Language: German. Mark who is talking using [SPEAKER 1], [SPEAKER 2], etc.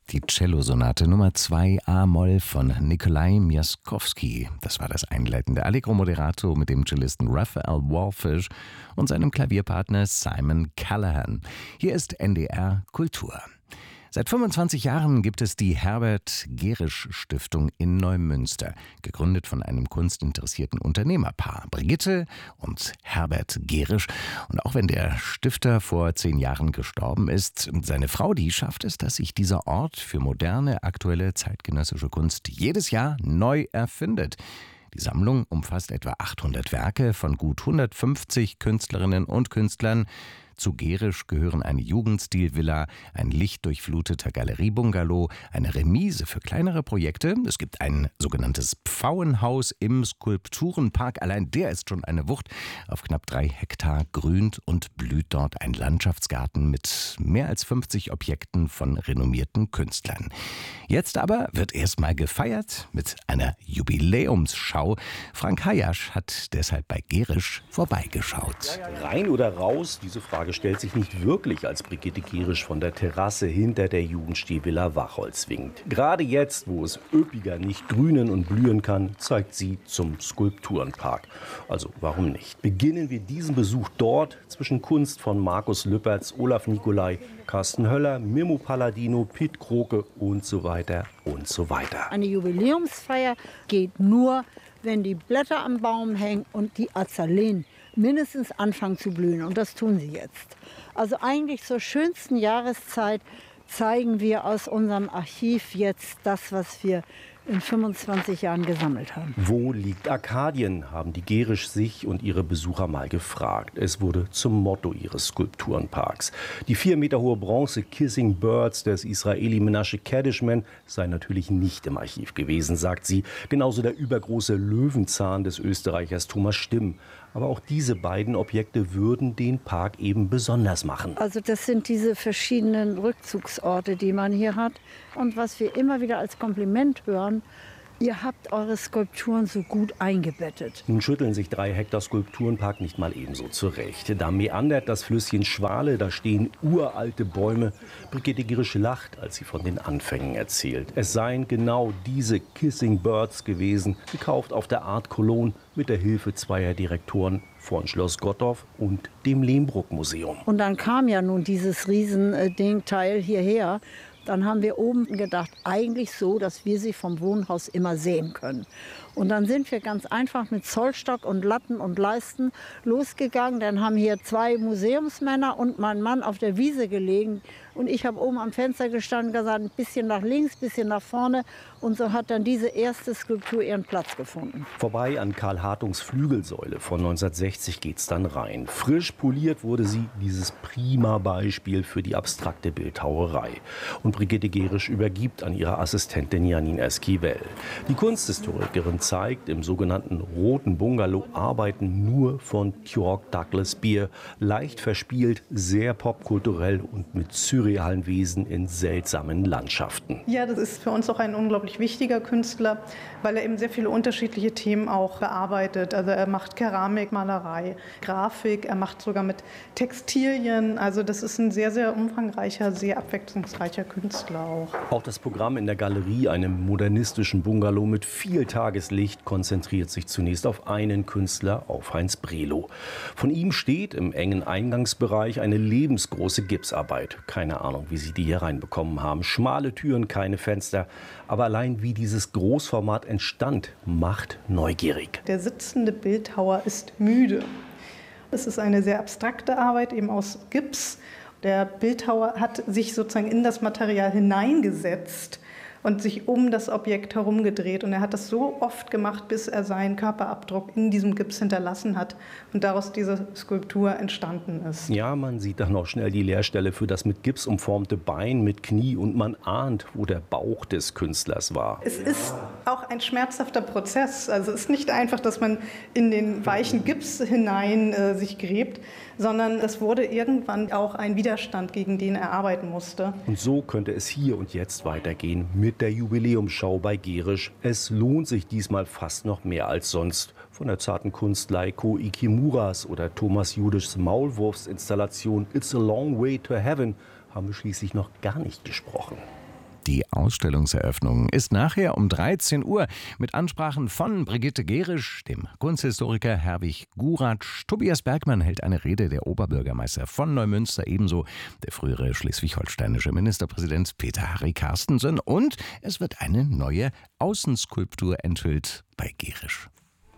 [SPEAKER 1] Die Cellosonate Nummer 2 A-Moll von Nikolai Miaskowski. Das war das einleitende Allegro Moderato mit dem Cellisten Raphael Wallfisch und seinem Klavierpartner Simon Callahan. Hier ist NDR Kultur. Seit 25 Jahren gibt es die Herbert-Gerisch-Stiftung in Neumünster, gegründet von einem kunstinteressierten Unternehmerpaar, Brigitte und Herbert Gerisch. Und auch wenn der Stifter vor 10 Jahren gestorben ist, seine Frau, die schafft es, dass sich dieser Ort für moderne, aktuelle, zeitgenössische Kunst jedes Jahr neu erfindet. Die Sammlung umfasst etwa 800 Werke von gut 150 Künstlerinnen und Künstlern. Zu Gerisch gehören eine Jugendstilvilla, ein lichtdurchfluteter Galeriebungalow, eine Remise für kleinere Projekte. Es gibt ein sogenanntes Pfauenhaus im Skulpturenpark. Allein der ist schon eine Wucht. Auf knapp 3 Hektar grünt und blüht dort ein Landschaftsgarten mit mehr als 50 Objekten von renommierten Künstlern. Jetzt aber wird erstmal gefeiert mit einer Jubiläumsschau. Frank Hayasch hat deshalb bei Gerisch vorbeigeschaut.
[SPEAKER 2] Rein oder raus? Diese Frage stellt sich nicht wirklich, als Brigitte Gerisch von der Terrasse hinter der Jugendstilvilla Wachholz winkt. Gerade jetzt, wo es üppiger nicht grünen und blühen kann, zeigt sie zum Skulpturenpark. Also warum nicht? Beginnen wir diesen Besuch dort zwischen Kunst von Markus Lüpertz, Olaf Nicolai, Carsten Höller, Mimmo Palladino, Piet Kroke und so weiter und so weiter.
[SPEAKER 3] Eine Jubiläumsfeier geht nur, wenn die Blätter am Baum hängen und die Azaleen mindestens anfangen zu blühen. Und das tun sie jetzt. Also eigentlich zur schönsten Jahreszeit zeigen wir aus unserem Archiv jetzt das, was wir in 25 Jahren gesammelt haben.
[SPEAKER 2] Wo liegt Arkadien, haben die Gerisch sich und ihre Besucher mal gefragt. Es wurde zum Motto ihres Skulpturenparks. Die 4 Meter hohe Bronze Kissing Birds des Israeli Menashe Kadishman sei natürlich nicht im Archiv gewesen, sagt sie. Genauso der übergroße Löwenzahn des Österreichers Thomas Stimm. Aber auch diese beiden Objekte würden den Park eben besonders machen.
[SPEAKER 3] Also das sind diese verschiedenen Rückzugsorte, die man hier hat. Und was wir immer wieder als Kompliment hören, ihr habt eure Skulpturen so gut eingebettet.
[SPEAKER 2] Nun schütteln sich 3 Hektar Skulpturenpark nicht mal ebenso zurecht. Da meandert das Flüsschen Schwale, da stehen uralte Bäume. Brigitte Gerisch lacht, als sie von den Anfängen erzählt. Es seien genau diese Kissing Birds gewesen, gekauft auf der Art Cologne mit der Hilfe 2 Direktoren von Schloss Gottorf und dem Lehmbruck-Museum.
[SPEAKER 3] Und dann kam ja nun dieses Riesending-Teil hierher. Dann haben wir oben gedacht, eigentlich so, dass wir sie vom Wohnhaus immer sehen können. Und dann sind wir ganz einfach mit Zollstock und Latten und Leisten losgegangen. Dann haben hier 2 Museumsmänner und mein Mann auf der Wiese gelegen. Und ich habe oben am Fenster gestanden und gesagt, ein bisschen nach links, ein bisschen nach vorne. Und so hat dann diese erste Skulptur ihren Platz gefunden.
[SPEAKER 2] Vorbei an Karl Hartungs Flügelsäule von 1960 geht's dann rein. Frisch poliert wurde sie, dieses prima Beispiel für die abstrakte Bildhauerei. Und Brigitte Gerisch übergibt an ihre Assistentin Janine Esquivel. Die Kunsthistorikerin zeigt, im sogenannten Roten Bungalow arbeiten nur von Georg Douglas Beer. Leicht verspielt, sehr popkulturell und mit surrealen Wesen in seltsamen Landschaften.
[SPEAKER 4] Ja, das ist für uns auch ein unglaublich wichtiger Künstler, weil er eben sehr viele unterschiedliche Themen auch bearbeitet. Also er macht Keramik, Malerei, Grafik, er macht sogar mit Textilien. Also das ist ein sehr, sehr umfangreicher, sehr abwechslungsreicher Künstler auch.
[SPEAKER 2] Auch das Programm in der Galerie, einem modernistischen Bungalow mit viel Tageslicht, konzentriert sich zunächst auf einen Künstler, auf Heinz Brelow. Von ihm steht im engen Eingangsbereich eine lebensgroße Gipsarbeit. Keine Ahnung, wie sie die hier reinbekommen haben. Schmale Türen, keine Fenster. Aber allein wie dieses Großformat entstand, macht neugierig.
[SPEAKER 4] Der sitzende Bildhauer ist müde. Es ist eine sehr abstrakte Arbeit, eben aus Gips. Der Bildhauer hat sich sozusagen in das Material hineingesetzt und sich um das Objekt herumgedreht. Und er hat das so oft gemacht, bis er seinen Körperabdruck in diesem Gips hinterlassen hat und daraus diese Skulptur entstanden ist.
[SPEAKER 2] Ja, man sieht dann noch schnell die Leerstelle für das mit Gips umformte Bein mit Knie und man ahnt, wo der Bauch des Künstlers war.
[SPEAKER 4] Es ist auch ein schmerzhafter Prozess. Also es ist nicht einfach, dass man in den weichen Gips hinein sich gräbt, sondern es wurde irgendwann auch ein Widerstand, gegen den er arbeiten musste.
[SPEAKER 2] Und so könnte es hier und jetzt weitergehen mit der Jubiläumsschau bei Gerisch. Es lohnt sich diesmal fast noch mehr als sonst. Von der zarten Kunst Leiko Ikimuras oder Thomas Judischs Maulwurfsinstallation It's a Long Way to Heaven haben wir schließlich noch gar nicht gesprochen.
[SPEAKER 1] Die Ausstellungseröffnung ist nachher um 13 Uhr mit Ansprachen von Brigitte Gerisch, dem Kunsthistoriker Herwig Guratsch. Tobias Bergmann hält eine Rede, der Oberbürgermeister von Neumünster, ebenso der frühere schleswig-holsteinische Ministerpräsident Peter Harry Carstensen. Und es wird eine neue Außenskulptur enthüllt bei Gerisch.